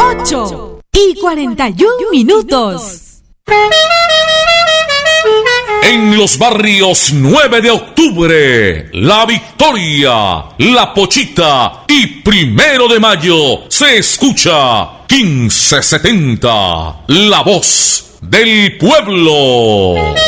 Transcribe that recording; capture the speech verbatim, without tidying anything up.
ocho y cuarenta y un minutos. En los barrios nueve de octubre, La Victoria, La Pochita y Primero de Mayo se escucha quince setenta, la voz del pueblo.